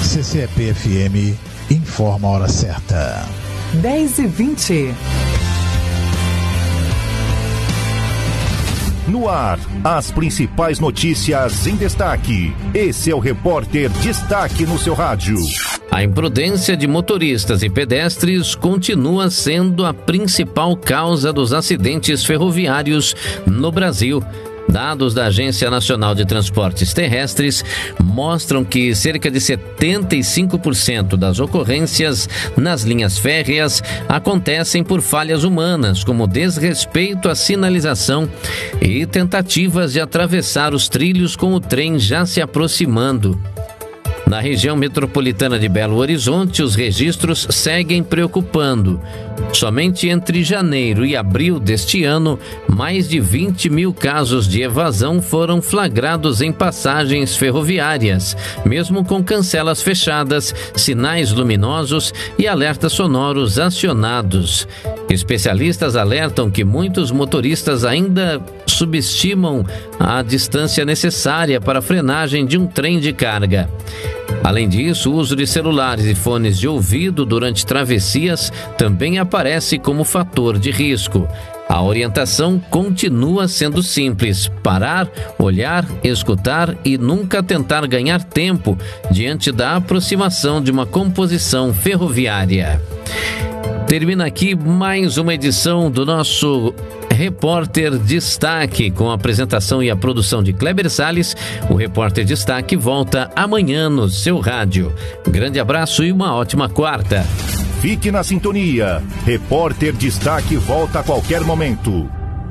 CCP-FM informa a hora certa. 10h20. No ar, as principais notícias em destaque. Esse é o Repórter Destaque no seu rádio. A imprudência de motoristas e pedestres continua sendo a principal causa dos acidentes ferroviários no Brasil. Dados da Agência Nacional de Transportes Terrestres mostram que cerca de 75% das ocorrências nas linhas férreas acontecem por falhas humanas, como desrespeito à sinalização e tentativas de atravessar os trilhos com o trem já se aproximando. Na região metropolitana de Belo Horizonte, os registros seguem preocupando. Somente entre janeiro e abril deste ano, mais de 20 mil casos de evasão foram flagrados em passagens ferroviárias, mesmo com cancelas fechadas, sinais luminosos e alertas sonoros acionados. Especialistas alertam que muitos motoristas ainda subestimam a distância necessária para a frenagem de um trem de carga. Além disso, o uso de celulares e fones de ouvido durante travessias também aparece como fator de risco. A orientação continua sendo simples: parar, olhar, escutar e nunca tentar ganhar tempo diante da aproximação de uma composição ferroviária. Termina aqui mais uma edição do nosso Repórter Destaque, com a apresentação e a produção de Kleber Salles. O Repórter Destaque volta amanhã no seu rádio. Grande abraço e uma ótima quarta. Fique na sintonia. Repórter Destaque volta a qualquer momento.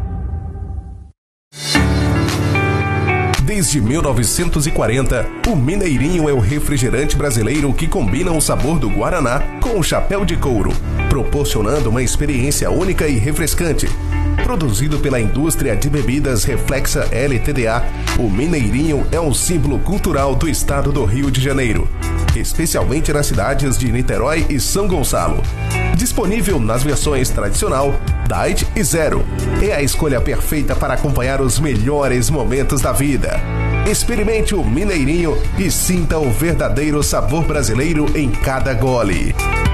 Desde 1940, o Mineirinho é o refrigerante brasileiro que combina o sabor do Guaraná com o chapéu de couro, proporcionando uma experiência única e refrescante. Produzido pela indústria de bebidas Reflexa LTDA, o Mineirinho é um símbolo cultural do estado do Rio de Janeiro, especialmente nas cidades de Niterói e São Gonçalo. Disponível nas versões tradicional, Diet e Zero. É a escolha perfeita para acompanhar os melhores momentos da vida. Experimente o Mineirinho e sinta o verdadeiro sabor brasileiro em cada gole.